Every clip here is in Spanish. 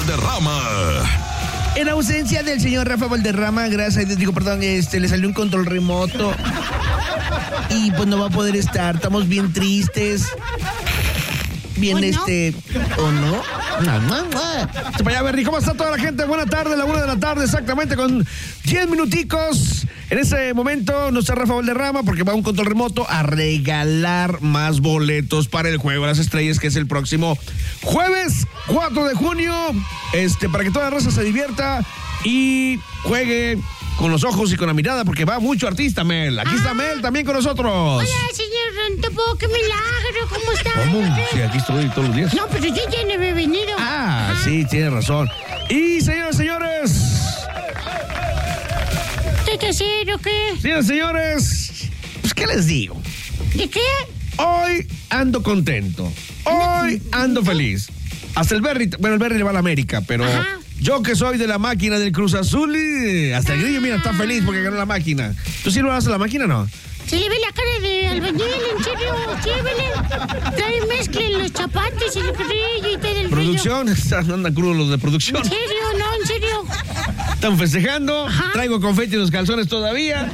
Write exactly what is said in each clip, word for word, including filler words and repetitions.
Valderrama. En ausencia del señor Rafa Valderrama, gracias a Dios, digo, perdón, este, le salió un control remoto. Y pues no va a poder estar, estamos bien tristes. Bien, ¿O no? este, ¿o no? No, no, no. Para allá, Berry, ¿cómo está toda la gente? Buena tarde, la una de la tarde, exactamente con diez minuticos. En ese momento no está Rafa Valderrama porque va a un control remoto a regalar más boletos para el Juego de las Estrellas, que es el próximo jueves cuatro de junio. Este, para que toda la raza se divierta y juegue con los ojos y con la mirada, porque va mucho artista, Mel. Aquí está Mel también con nosotros. Hola, señor Rantopo, qué milagro, ¿cómo está? ¿Cómo? Sí, aquí estoy todos los días. No, pero yo ya no he venido. Ah, sí, tiene razón. Y, señoras y señores, ¿Qué hay que hacer o qué? señoras y señores, pues, ¿qué les digo? ¿De qué? Hoy ando contento. Hoy ando feliz. Hasta el Berry, bueno, el Berry le va a la América, pero Ajá. yo que soy de la máquina del Cruz Azul, y hasta el Grillo, mira, está feliz porque ganó la máquina. ¿Tú sí lo vas a la máquina o no? Se le ve la cara de albañil, en serio, llévele. Trae mezcla en los chapates, el grillo y todo el Producción, están andan crudos los de producción. rollo. ¿En serio? No, en serio. Están festejando. Ajá. Traigo confeti en los calzones todavía.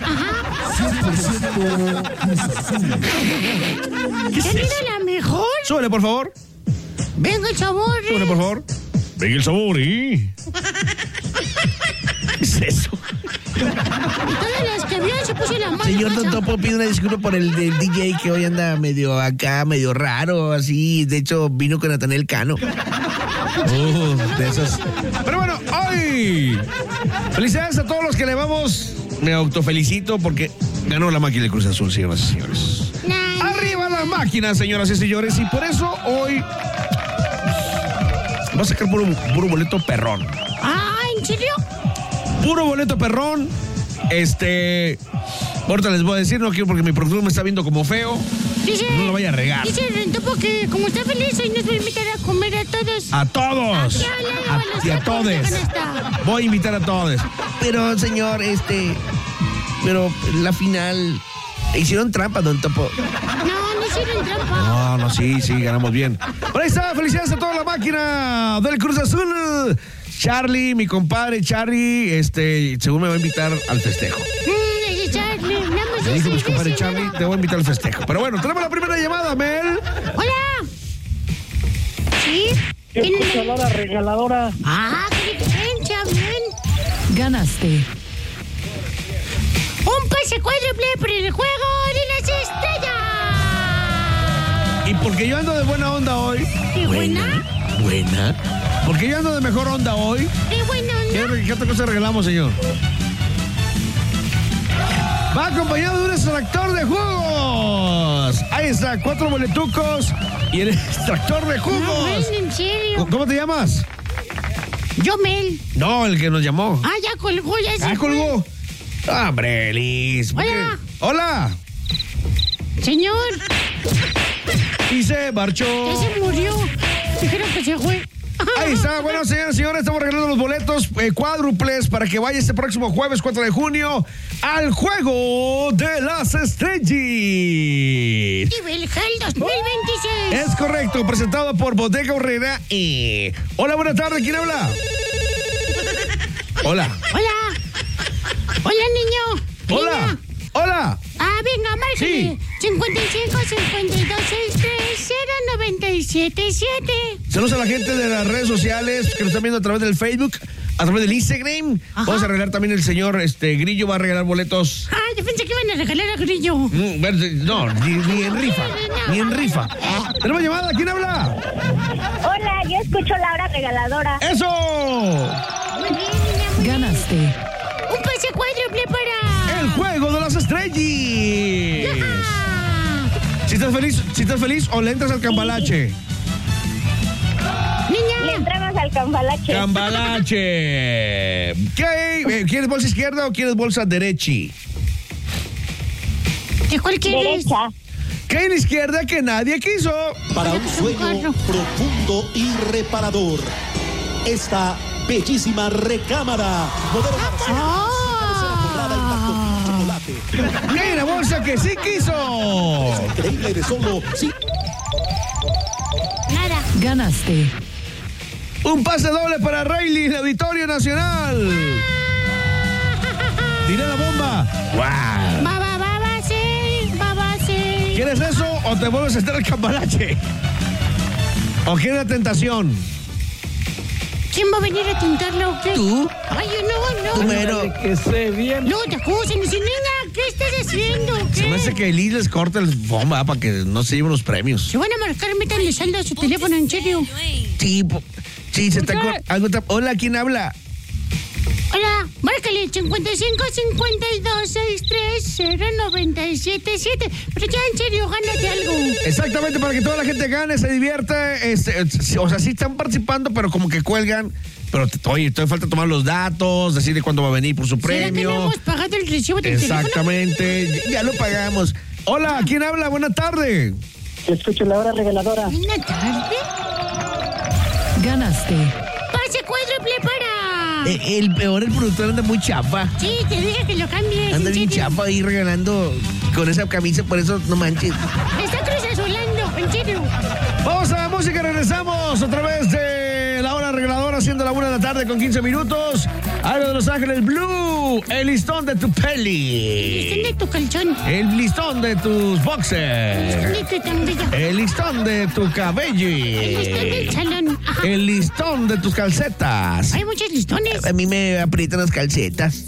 ¿Qué es ¿Quién eso? era la mejor? Súbele, por favor. Venga el sabor. Súbele, por favor. Venga el sabor, ¿eh? ¿Qué es eso? Todas las que vio se puso la mano. Señor pasa. Don Topo, pido una disculpa por el del D J que hoy anda medio acá, medio raro, así. De hecho, vino con Nathaniel Cano. Uh, de esos. Pero bueno, hoy. Felicidades a todos los que le vamos. Me autofelicito porque ganó la máquina de Cruz Azul, señoras y señores. Nah, Arriba la máquina, señoras y señores. Y por eso hoy va a sacar puro, puro boleto perrón. Ah, ¿en serio? Puro boleto perrón. Este. Ahorita les voy a decir, no quiero porque mi productor me está viendo como feo. Dice, No lo vaya a regar. Dice el Rantopo que como está feliz hoy nos va a invitar a comer a todos. A todos. Aquí al lado, a los A, y a tacos todos. de canasta. Voy a invitar a todos. Pero, señor, este. Pero la final. Hicieron trampa, Don Topo. No, no hicieron trampa. No, no, sí, sí, ganamos bien. Por ahí está, felicidades a toda la máquina del Cruz Azul. Charlie, mi compadre Charlie, este, según me va a invitar al festejo. Mm, ese Charlie, nada más Me dijo ese, mi compadre ese, Charlie, nada. te voy a invitar al festejo. Pero bueno, tenemos la primera llamada, Mel. Hola. ¿Sí? ¿Qué ¿Quién escucha es? la regaladora? Ah, qué diferencia, bien. Ganaste. Un pase cuádruple por el Juego de las Estrellas. Y porque yo ando de buena onda hoy. ¿Qué buena? Buena. Porque yo ando de mejor onda hoy. ¿Qué buena ¿Qué, onda? qué otra cosa regalamos, señor? Va acompañado de un extractor de jugos. Ahí está, cuatro boletucos y el extractor de No, jugos. ven, en serio. ¿Cómo te llamas? Yo, Mel. No, el que nos llamó. Ah, ya colgó, ya se Ah, fue. colgó. Ah, hombre, Liz. ¿por qué? Hola. Hola. Señor, Y se marchó. ya se murió. Dijeron que se fue. Ahí está, bueno, señoras y señores, estamos regalando los boletos eh, cuádruples para que vaya este próximo jueves cuatro de junio al Juego de las Estrellas. Nivel Hell dos mil veintiséis. Es correcto, presentado por Bodega Horrera. Eh. Hola, buenas tardes, ¿quién habla? Hola. Hola. Hola, niño. Hola. Niña. Hola. Ah, venga, márquele. Sí. cincuenta y cinco, cincuenta y dos, sesenta y tres, cero, noventa y siete, siete. Saludos a la gente de las redes sociales que nos están viendo a través del Facebook, a través del Instagram. Ajá. Vamos a regalar también el señor este Grillo va a regalar boletos. Ah, yo pensé que iban a regalar a Grillo. Mm, bueno, no, ni, ni en rifa, ni en rifa. Tenemos llamada, ¿quién habla? Hola, yo escucho Laura Regaladora. ¡Eso! Muy bien, niña, muy bien. Ganaste. Un pase cuádruple para... El Juego de las Estrellas. ¡Ah! Si estás feliz, si estás feliz o le entras al cambalache. Le Niña, entramos al cambalache. Cambalache. ¿Qué? Eh, ¿Quieres bolsa izquierda o quieres bolsa derecha? ¿de cuál quieres? Derecha. ¿Qué en la izquierda que nadie quiso? Para un Un sueño carro. profundo y reparador. Esta bellísima recámara. Modelo ¡Ah! chocolate. ¿Qué en la bolsa que sí quiso? Increíble de solo sí. Nada. Ganaste. Un pase doble para Rayleigh en el Auditorio Nacional. Diré la bomba. ¡Wow! Va, va, va, va, sí, va, va, sí. ¿Quieres eso o te vuelves a estar el cambalache? ¿O quieres la tentación? ¿Quién va a venir a tentarla o qué? ¿Tú? Ay, no, no. Tú mero. Que sé bien. No, te acusen. Dice, niña, ¿qué estás haciendo? ¿Qué? Se me hace que Liz les corta el bomba para que no se lleven los premios. Se van a marcar, métanle saldo a su teléfono, en serio. Sí, po- sí, se está... Hola. cor- algo está- Hola, ¿quién habla? Hola, márcale cincuenta y cinco, cincuenta y dos, sesenta y tres, cero noventa y siete siete. Pero ya, en serio, gánate algo. Exactamente, para que toda la gente gane, se divierte. Este, eh, o sea, sí están participando, pero como que cuelgan. Pero, te- oye, todavía falta tomar los datos, decirle cuándo va a venir por su ¿Será que no premio. hemos pagado el recibo del Exactamente, ya lo pagamos. Hola, ¿quién habla? Buena tarde. Escucho la hora regaladora. teléfono? ¿Una tarde? Ganaste. ¡Pase cuádruple para! Eh, el peor, el productor anda muy chafa. Sí, te dije que lo cambies. Anda en bien serio. chafa ahí regalando con esa camisa, por eso no manches. Está cruzazulando, en serio. Vamos a la música, regresamos otra vez de la hora regaladora, siendo la una de la tarde con quince minutos. Algo de Los Ángeles Blue, el listón de tu peli. Listón de tu calzón. El listón de tus boxers. Listón de tu tambilla. El listón de tu cabello. El listón del salón. Ajá. El listón de tus calcetas. Hay muchos listones. A mí me aprietan las calcetas.